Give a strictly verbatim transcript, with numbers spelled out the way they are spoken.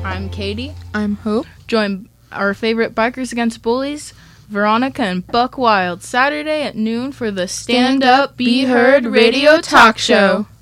I'm Katie. I'm Hope. Join our favorite Bikers Against Bullies, Veronica and Buck Wild, Saturday at noon for the Stand Up, Be Heard radio talk show.